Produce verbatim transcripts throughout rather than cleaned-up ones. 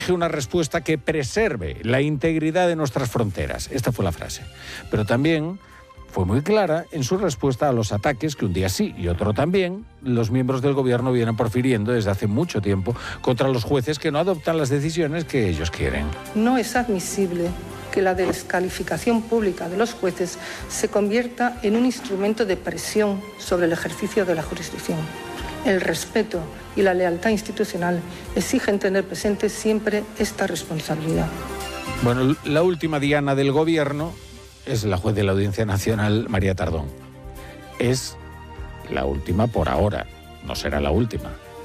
una respuesta que preserve la integridad de nuestras fronteras. Esta fue la frase. Pero también fue muy clara en su respuesta a los ataques que un día sí y otro también los miembros del gobierno vienen profiriendo desde hace mucho tiempo contra los jueces que no adoptan las decisiones que ellos quieren. No es admisible que la descalificación pública de los jueces se convierta en un instrumento de presión sobre el ejercicio de la jurisdicción. El respeto y la lealtad institucional exigen tener presente siempre esta responsabilidad. Bueno, la última diana del gobierno es la juez de la Audiencia Nacional, María Tardón. Es la última por ahora, no será la última.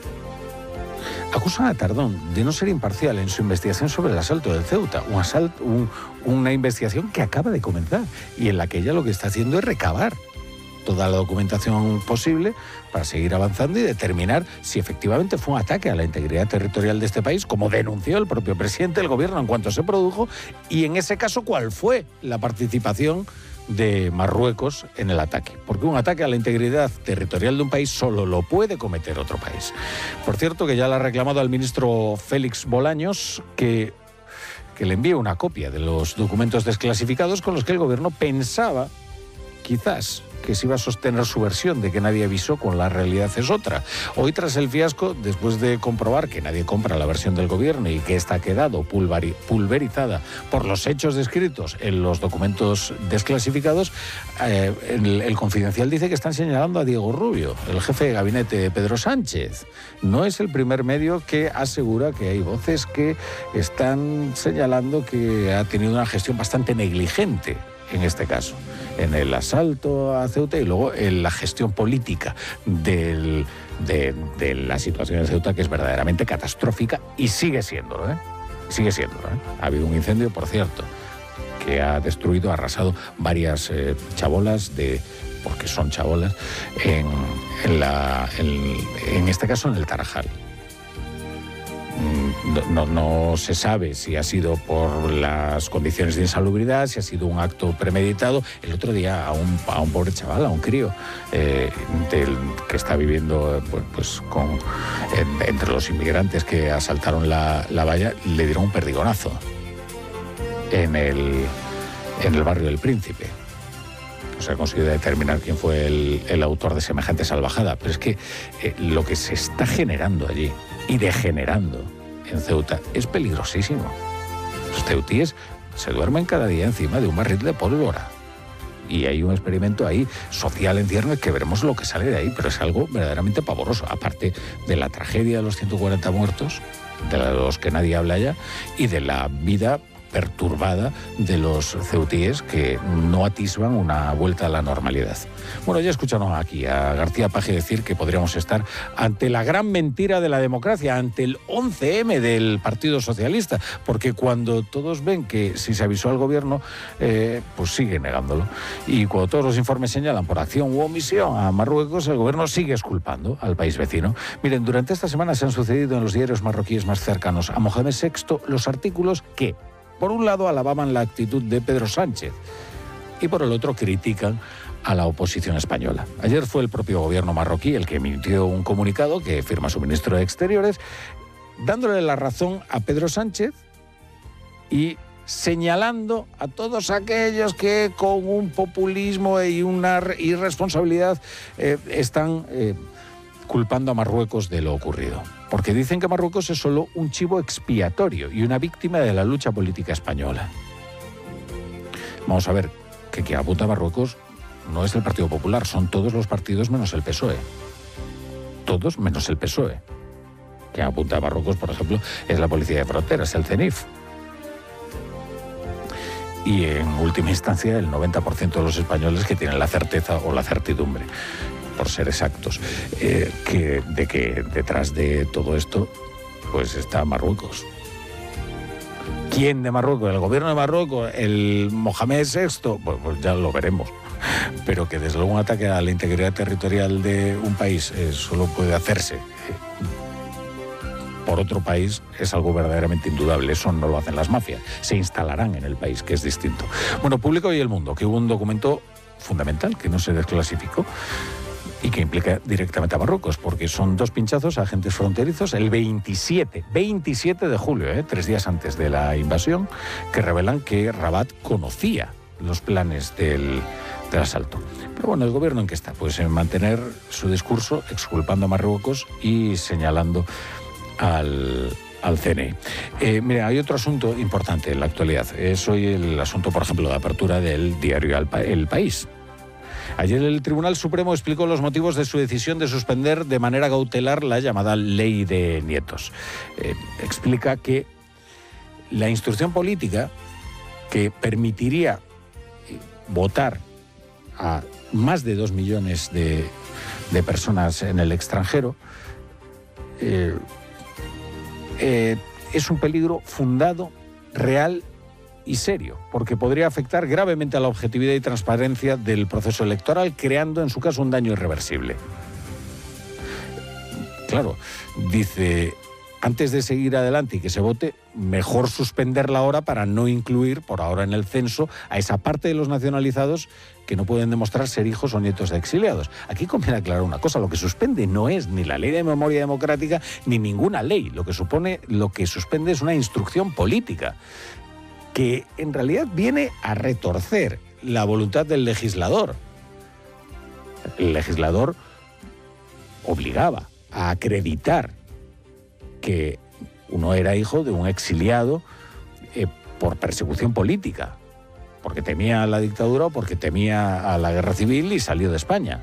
Acusan a Tardón de no ser imparcial en su investigación sobre el asalto del Ceuta, un asalto, un, una investigación que acaba de comenzar y en la que ella lo que está haciendo es recabar toda la documentación posible para seguir avanzando y determinar si efectivamente fue un ataque a la integridad territorial de este país, como denunció el propio presidente del gobierno en cuanto se produjo, y en ese caso cuál fue la participación de Marruecos en el ataque. Porque un ataque a la integridad territorial de un país solo lo puede cometer otro país. Por cierto, que ya le ha reclamado al ministro Félix Bolaños que, que le envíe una copia de los documentos desclasificados con los que el gobierno pensaba, quizás, que se iba a sostener su versión de que nadie avisó, con la realidad es otra. Hoy, tras el fiasco, después de comprobar que nadie compra la versión del gobierno y que esta ha quedado pulverizada por los hechos descritos en los documentos desclasificados, eh, el, el Confidencial dice que están señalando a Diego Rubio, el jefe de gabinete de Pedro Sánchez. No es el primer medio que asegura que hay voces que están señalando que ha tenido una gestión bastante negligente en este caso, en el asalto a Ceuta y luego en la gestión política del, de, de la situación de Ceuta, que es verdaderamente catastrófica y sigue siéndolo, ¿eh? Sigue siéndolo, ¿eh? Ha habido un incendio, por cierto, que ha destruido, ha arrasado varias eh, chabolas de... porque son chabolas, en, en, la, en, en este caso en el Tarajal. No, no se sabe si ha sido por las condiciones de insalubridad, si ha sido un acto premeditado. El otro día a un, a un pobre chaval, a un crío, eh, del, que está viviendo pues, pues con, en, entre los inmigrantes que asaltaron la, la valla, le dieron un perdigonazo en el, en el barrio del Príncipe. No se ha conseguido determinar quién fue el, el autor de semejante salvajada, pero es que eh, lo que se está generando allí y degenerando en Ceuta es peligrosísimo. Los ceutíes se duermen cada día encima de un barril de pólvora. Y hay un experimento ahí social en ciernes que veremos lo que sale de ahí, pero es algo verdaderamente pavoroso, aparte de la tragedia de los ciento cuarenta muertos, de los que nadie habla ya, y de la vida perturbada de los ceutíes que no atisban una vuelta a la normalidad. Bueno, ya escucharon aquí a García Paje decir que podríamos estar ante la gran mentira de la democracia, ante el once eme del Partido Socialista, porque cuando todos ven que si se avisó al gobierno, eh, pues sigue negándolo. Y cuando todos los informes señalan por acción u omisión a Marruecos, el gobierno sigue exculpando al país vecino. Miren, durante esta semana se han sucedido en los diarios marroquíes más cercanos a Mohamed sexto los artículos que, por un lado, alababan la actitud de Pedro Sánchez y por el otro critican a la oposición española. Ayer fue el propio gobierno marroquí el que emitió un comunicado que firma su ministro de Exteriores, dándole la razón a Pedro Sánchez y señalando a todos aquellos que con un populismo y una irresponsabilidad eh, están eh, culpando a Marruecos de lo ocurrido. Porque dicen que Marruecos es solo un chivo expiatorio y una víctima de la lucha política española. Vamos a ver, que quien apunta a Marruecos no es el Partido Popular, son todos los partidos menos el P S O E. Todos menos el P S O E. Quien apunta a Marruecos, por ejemplo, es la Policía de Fronteras, el CENIF. Y en última instancia, el noventa por ciento de los españoles que tienen la certeza o la certidumbre, por ser exactos, eh, que, de que detrás de todo esto pues está Marruecos. ¿Quién de Marruecos? ¿El gobierno de Marruecos? ¿El Mohamed sexto? Pues, pues ya lo veremos. Pero que desde luego un ataque a la integridad territorial de un país eh, solo puede hacerse eh, por otro país es algo verdaderamente indudable. Eso no lo hacen las mafias. Se instalarán en el país, que es distinto. Bueno, publica hoy El Mundo que hubo un documento fundamental que no se desclasificó, y que implica directamente a Marruecos, porque son dos pinchazos a agentes fronterizos el veintisiete de julio, ¿eh? tres días antes de la invasión, que revelan que Rabat conocía los planes del, del asalto. Pero bueno, ¿el gobierno en qué está? Pues en mantener su discurso exculpando a Marruecos y señalando al... al C N I. Eh, mira, hay otro asunto importante en la actualidad. Es hoy el asunto, por ejemplo, de apertura del diario El País. Ayer el Tribunal Supremo explicó los motivos de su decisión de suspender de manera cautelar la llamada Ley de Nietos. Eh, explica que la instrucción política que permitiría votar a más de dos millones de, de personas en el extranjero eh, Eh, es un peligro fundado, real y serio, porque podría afectar gravemente a la objetividad y transparencia del proceso electoral, creando en su caso un daño irreversible. Claro, dice, antes de seguir adelante y que se vote, mejor suspenderla ahora para no incluir por ahora en el censo a esa parte de los nacionalizados que no pueden demostrar ser hijos o nietos de exiliados. Aquí conviene aclarar una cosa, lo que suspende no es ni la ley de memoria democrática ni ninguna ley, lo que supone, lo que suspende es una instrucción política que en realidad viene a retorcer la voluntad del legislador. El legislador obligaba a acreditar que uno era hijo de un exiliado eh, por persecución política, porque temía a la dictadura o porque temía a la guerra civil y salió de España.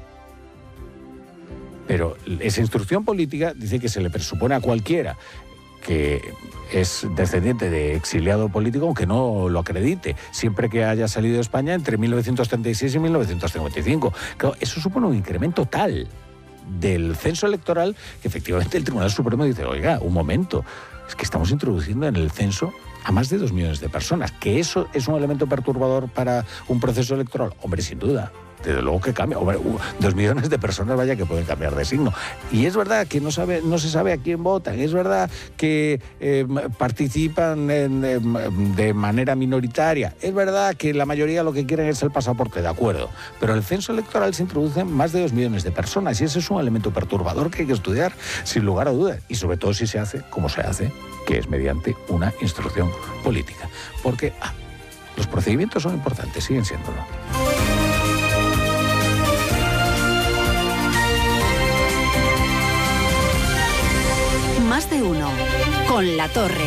Pero esa instrucción política dice que se le presupone a cualquiera que es descendiente de exiliado político, aunque no lo acredite, siempre que haya salido de España entre mil novecientos treinta y seis y mil novecientos cincuenta y cinco. Claro, eso supone un incremento tal del censo electoral que efectivamente el Tribunal Supremo dice, oiga, un momento, es que estamos introduciendo en el censo a más de dos millones de personas, que eso es un elemento perturbador para un proceso electoral. Hombre, sin duda, desde luego que cambia. Hombre, dos millones de personas, vaya, que pueden cambiar de signo. Y es verdad que no sabe, no se sabe a quién votan, es verdad que eh, participan en, eh, de manera minoritaria, es verdad que la mayoría lo que quieren es el pasaporte, de acuerdo, pero en el censo electoral se introducen más de dos millones de personas y ese es un elemento perturbador que hay que estudiar sin lugar a dudas, y sobre todo si se hace como se hace, que es mediante una instrucción política. Porque ah, los procedimientos son importantes, siguen siéndolo. Más de uno, con La Torre.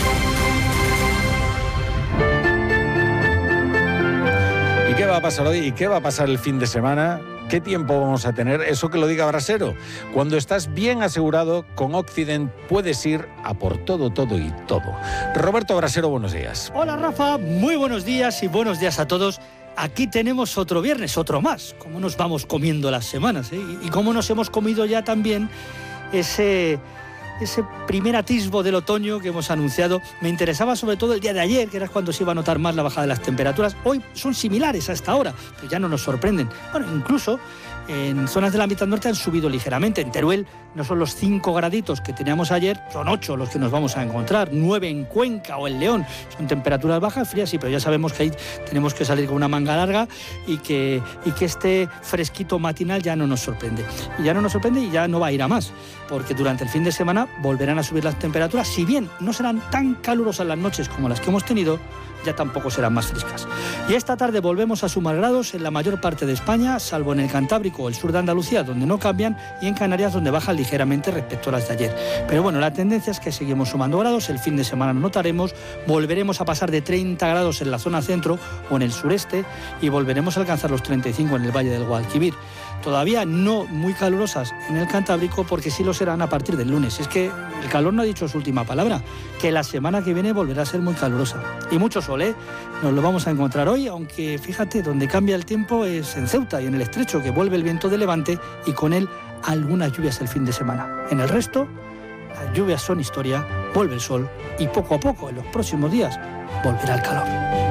¿Y qué va a pasar hoy? ¿Y qué va a pasar el fin de semana? ¿Qué tiempo vamos a tener? Eso que lo diga Brasero. Cuando estás bien asegurado, con Occident puedes ir a por todo, todo y todo. Roberto Brasero, buenos días. Hola Rafa, muy buenos días y buenos días a todos. Aquí tenemos otro viernes, otro más. Cómo nos vamos comiendo las semanas, ¿eh? Y cómo nos hemos comido ya también ese... ese primer atisbo del otoño que hemos anunciado. Me interesaba sobre todo el día de ayer, que era cuando se iba a notar más la bajada de las temperaturas. Hoy son similares a esta hora, pero ya no nos sorprenden. Bueno, incluso en zonas de la mitad norte han subido ligeramente. En Teruel no son los cinco graditos que teníamos ayer, son ocho los que nos vamos a encontrar, nueve en Cuenca o en León. Son temperaturas bajas, frías, sí, pero ya sabemos que ahí tenemos que salir con una manga larga y que, y que este fresquito matinal ya no nos sorprende. Y ya no nos sorprende y ya no va a ir a más, porque durante el fin de semana volverán a subir las temperaturas. Si bien no serán tan calurosas las noches como las que hemos tenido, ya tampoco serán más frescas. Y esta tarde volvemos a sumar grados en la mayor parte de España, salvo en el Cantábrico o el sur de Andalucía, donde no cambian, y en Canarias, donde bajan ligeramente respecto a las de ayer. Pero bueno, la tendencia es que seguimos sumando grados. El fin de semana lo notaremos, volveremos a pasar de treinta grados en la zona centro o en el sureste y volveremos a alcanzar los treinta y cinco en el Valle del Guadalquivir. Todavía no muy calurosas en el Cantábrico, porque sí lo serán a partir del lunes. Es que el calor no ha dicho su última palabra, que la semana que viene volverá a ser muy calurosa. Y mucho sol, ¿eh? Nos lo vamos a encontrar hoy, aunque fíjate, donde cambia el tiempo es en Ceuta y en el Estrecho, que vuelve el viento de levante y con él algunas lluvias el fin de semana. En el resto, las lluvias son historia, vuelve el sol y poco a poco, en los próximos días, volverá el calor.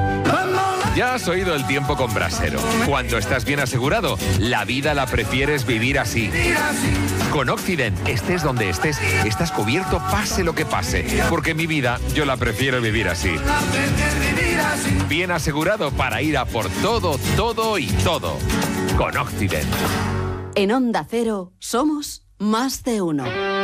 Ya has oído el tiempo con Brasero. Cuando estás bien asegurado, la vida la prefieres vivir así. Con Occident, estés donde estés, estás cubierto pase lo que pase. Porque mi vida, yo la prefiero vivir así. Bien asegurado para ir a por todo, todo y todo. Con Occident. En Onda Cero somos más de uno.